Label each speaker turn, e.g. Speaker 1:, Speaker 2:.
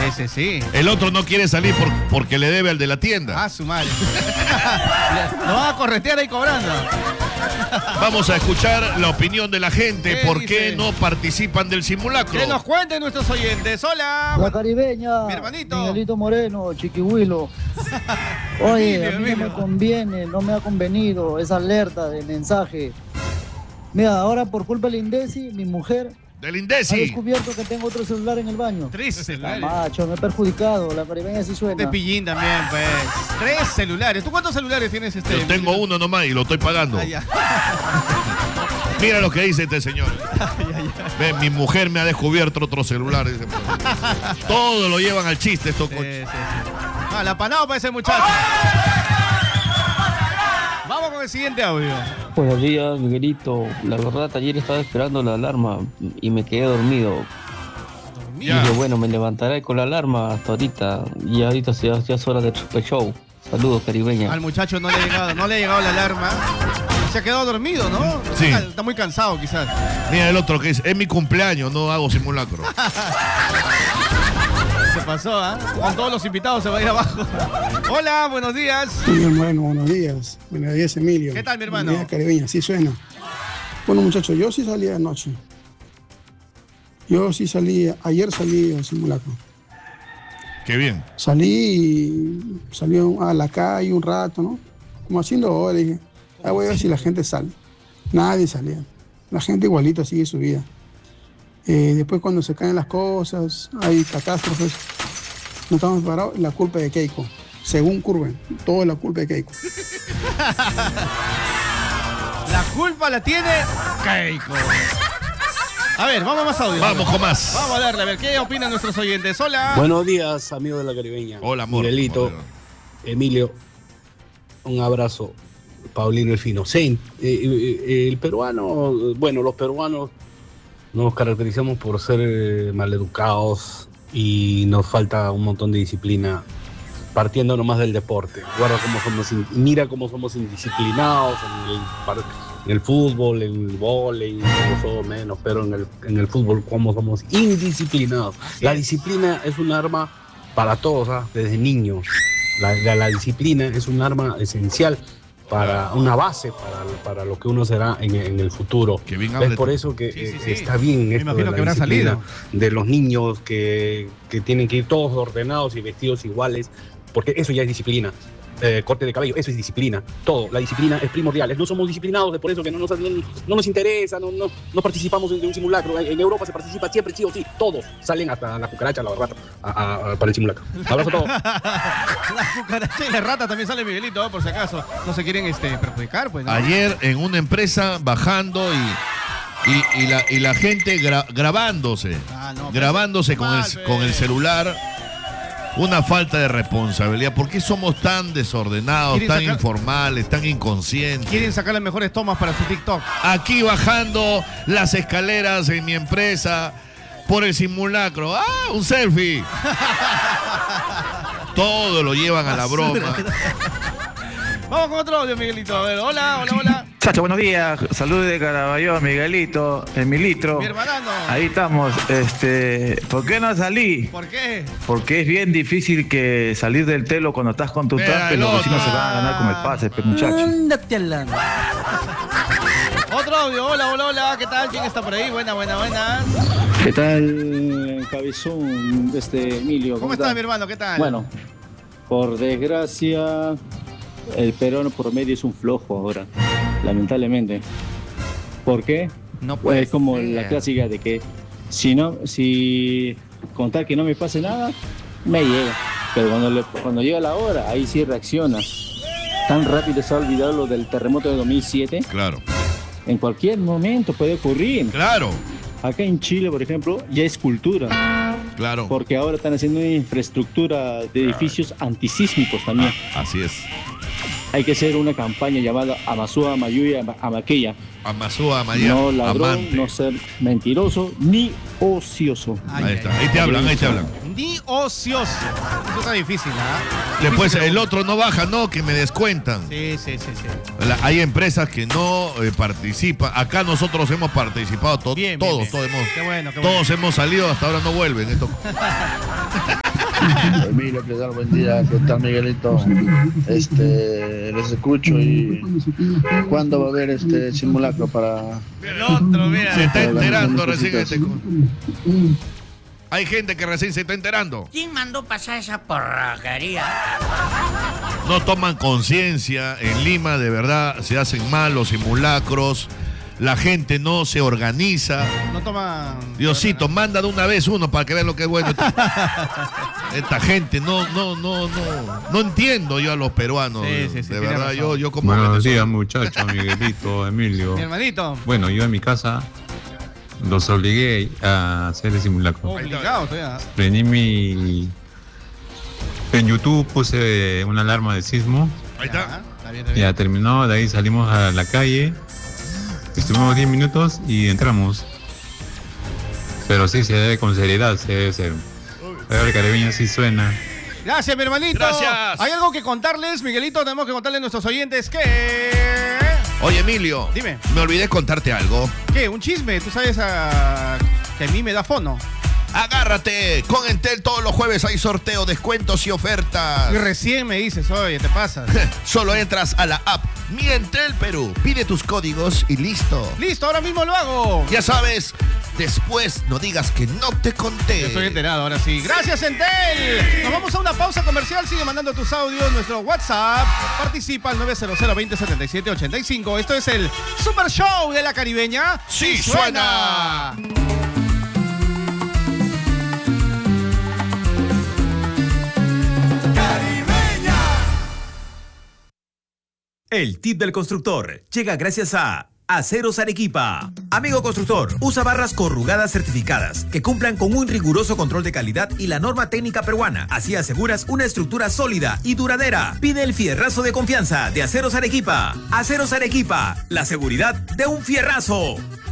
Speaker 1: Sí.
Speaker 2: El otro no quiere salir porque le debe al de la tienda.
Speaker 1: Ah, su madre. Lo van a corretear ahí cobrando.
Speaker 2: Vamos a escuchar la opinión de la gente.
Speaker 1: ¿Qué
Speaker 2: ¿Por
Speaker 1: dice?
Speaker 2: qué no participan del simulacro?
Speaker 1: Que nos cuenten nuestros oyentes. Hola.
Speaker 3: La caribeña,
Speaker 1: Mi hermanito.
Speaker 3: Miguelito Moreno, Chiquihuilo. Oye,
Speaker 1: Emilio,
Speaker 3: a mí no
Speaker 1: Emilio.
Speaker 3: me conviene, no me ha convenido esa alerta de mensaje. Mira, ahora por culpa del Indesi, mi mujer
Speaker 2: Del
Speaker 3: ha
Speaker 2: Indesi.
Speaker 3: descubierto que tengo otro celular en el baño.
Speaker 1: 3
Speaker 3: Ah,
Speaker 1: celulares.
Speaker 3: macho, me he perjudicado, la caribeña sí suena.
Speaker 1: De pillín también, pues. 3 celulares. ¿Tú cuántos celulares tienes,
Speaker 2: Yo tengo uno nomás y lo estoy pagando.
Speaker 1: Ah, ya.
Speaker 2: Mira lo que dice este señor. Ve, mi mujer me ha descubierto otro celular. Dice. Todo lo llevan al chiste estos coches.
Speaker 1: Ah, la panada para ese muchacho. Vamos con el siguiente audio.
Speaker 4: Buenos días, Miguelito. La verdad, ayer estaba esperando la alarma y me quedé dormido.
Speaker 2: Ya.
Speaker 4: Dije, bueno, me levantaré con la alarma hasta ahorita. Y ahorita ya es hora del super show. Saludos, caribeña.
Speaker 1: Al muchacho no le ha llegado la alarma. Se ha quedado dormido, ¿no?
Speaker 2: Sí.
Speaker 1: Está muy cansado, quizás.
Speaker 2: Mira el otro que dice, es mi cumpleaños, no hago simulacro.
Speaker 1: Se pasó, ¿ah? Con todos los invitados se va a ir abajo. Hola, buenos días.
Speaker 5: Muy bueno, buenos días. Buenos días, Emilio.
Speaker 1: ¿Qué tal, mi hermano?
Speaker 5: Buenos días, caribeña, sí suena. Bueno, muchachos, yo sí salí anoche. Ayer salí al simulacro.
Speaker 2: Qué bien.
Speaker 5: Salí a la calle un rato, ¿no? Como haciendo hora, dije, voy a ver si la gente sale. Nadie salía. La gente igualita sigue su vida. Después cuando se caen las cosas, hay catástrofes, no estamos preparados, la culpa es de Keiko. Según Curven, todo es la culpa de Keiko.
Speaker 1: La culpa la tiene Keiko. A ver, vamos a más audio.
Speaker 2: Vamos con más.
Speaker 1: Vamos a darle, a ver, ¿qué opinan nuestros oyentes? Hola.
Speaker 6: Buenos días, amigos de la caribeña.
Speaker 2: Hola, amor.
Speaker 6: Miguelito,
Speaker 2: Hola.
Speaker 6: Emilio, un abrazo. Paulino el Fino. Sí, el peruano, bueno, los peruanos nos caracterizamos por ser maleducados y nos falta un montón de disciplina, partiendo nomás del deporte. Mira cómo somos indisciplinados en el fútbol, en el vóley, todo menos, pero en el fútbol cómo somos indisciplinados. La disciplina es un arma para todos, desde niños. La disciplina es un arma esencial para una base para lo que uno será en el futuro. Es por eso que está bien esto de la disciplina de los niños que tienen que ir todos ordenados y vestidos iguales, porque eso ya es disciplina. Corte de cabello, eso es disciplina. Todo, la disciplina es primordial. No somos disciplinados, es por eso que no nos interesa, no participamos de un simulacro. En Europa se participa siempre, sí o sí. Todos salen hasta la cucaracha, la rata, para el simulacro. Abrazo a todos.
Speaker 1: La cucaracha y la rata también sale, Miguelito, por si acaso. No se quieren perjudicar, pues, ¿no?
Speaker 2: Ayer en una empresa bajando y la gente grabándose. Grabándose con el celular. Una falta de responsabilidad. ¿Por qué somos tan desordenados, tan informales, tan inconscientes?
Speaker 1: Quieren sacar las mejores tomas para su TikTok.
Speaker 2: Aquí bajando las escaleras en mi empresa por el simulacro. ¡Ah, un selfie! Todo lo llevan a la broma.
Speaker 1: Vamos con otro audio, Miguelito. A ver, hola.
Speaker 7: Chacho, buenos días. Saludos de Caraballo, Miguelito, Emilitro.
Speaker 1: Mi hermanano.
Speaker 7: Ahí estamos. ¿Por qué no salí?
Speaker 1: ¿Por qué?
Speaker 7: Porque es bien difícil que salir del telo cuando estás con tu traste. Los vecinos se van a ganar con el pase, muchacho.
Speaker 3: Ándate al lado.
Speaker 1: Otro audio. Hola. ¿Qué tal? ¿Quién está por ahí? Buenas.
Speaker 8: ¿Qué tal, cabezón, Emilio?
Speaker 1: ¿Cómo estás, mi hermano? ¿Qué tal?
Speaker 8: Bueno, por desgracia, el peruano promedio es un flojo ahora, lamentablemente. ¿Por qué?
Speaker 1: No
Speaker 8: pues es como la clásica de que si contar que no me pase nada, me llega. Pero cuando llega la hora, ahí sí reacciona. Tan rápido se ha olvidado lo del terremoto de 2007.
Speaker 2: Claro.
Speaker 8: En cualquier momento puede ocurrir.
Speaker 2: Claro.
Speaker 8: Acá en Chile, por ejemplo, ya es cultura.
Speaker 2: Claro.
Speaker 8: Porque ahora están haciendo una infraestructura de edificios antisísmicos también.
Speaker 2: Así es.
Speaker 8: Hay que hacer una campaña llamada Amasúa, Mayuya, Amaqueya.
Speaker 2: Amasúa, Mayuya,
Speaker 8: no ladrón,
Speaker 2: amante.
Speaker 8: no ser mentiroso, ni ocioso.
Speaker 2: Ahí está, ahí te hablan.
Speaker 1: Ni ocioso. Eso está difícil,
Speaker 2: Después el otro no baja, no, que me descuentan.
Speaker 1: Sí.
Speaker 2: Hay empresas que no participan. Acá nosotros hemos participado todos.
Speaker 1: Bien.
Speaker 2: Qué bueno. Todos hemos salido, hasta ahora no vuelven. Esto.
Speaker 9: Emilio, ¿qué tal? Buen día, ¿qué tal, Miguelito? Les escucho y ¿cuándo va a haber este simulacro para...?
Speaker 2: El otro, mira. Se está enterando recién Hay gente que recién se está enterando.
Speaker 10: ¿Quién mandó pasar esa porquería?
Speaker 2: No toman conciencia. En Lima, de verdad, se hacen mal los simulacros. La gente no se organiza.
Speaker 1: No toman...
Speaker 2: Diosito, manda de una vez uno para que vean lo que es bueno. Esta gente, no entiendo yo a los peruanos. Sí,
Speaker 1: de
Speaker 2: verdad, yo como...
Speaker 11: Buenos días, muchachos, Miguelito, Emilio.
Speaker 1: Mi hermanito.
Speaker 11: Bueno, yo en mi casa los obligué a hacer el simulacro.
Speaker 1: Obligado todavía.
Speaker 11: Prendí en YouTube puse una alarma de sismo.
Speaker 2: Ahí está.
Speaker 11: Ya terminó, de ahí salimos a la calle. Estuvimos 10 minutos y entramos. Pero sí, se debe con seriedad, se debe ser. El caribeño sí suena.
Speaker 1: Gracias, mi hermanito.
Speaker 2: Gracias.
Speaker 1: Hay algo que contarles, Miguelito. Tenemos que contarle a nuestros oyentes que...
Speaker 2: Oye, Emilio.
Speaker 1: Dime.
Speaker 2: Me olvidé contarte algo.
Speaker 1: ¿Qué? ¿Un chisme? Tú sabes que a mí me da fono.
Speaker 2: Agárrate, con Entel todos los jueves hay sorteo, descuentos y ofertas.
Speaker 1: Y recién me dices, oye, te pasas.
Speaker 2: Solo entras a la app Mi Entel Perú, pide tus códigos y listo.
Speaker 1: Listo, ahora mismo lo hago.
Speaker 2: Ya sabes, después no digas que no te conté.
Speaker 1: Yo estoy enterado, ahora sí. Gracias, Entel. Nos vamos a una pausa comercial, sigue mandando tus audios, nuestro WhatsApp. Participa al 900-2077-85. Esto es el Super Show de la Caribeña.
Speaker 2: ¡Sí suena!
Speaker 12: El tip del constructor llega gracias a Aceros Arequipa. Amigo constructor, usa barras corrugadas certificadas que cumplan con un riguroso control de calidad y la norma técnica peruana. Así aseguras una estructura sólida y duradera. Pide el fierrazo de confianza de Aceros Arequipa. Aceros Arequipa, la seguridad de un fierrazo.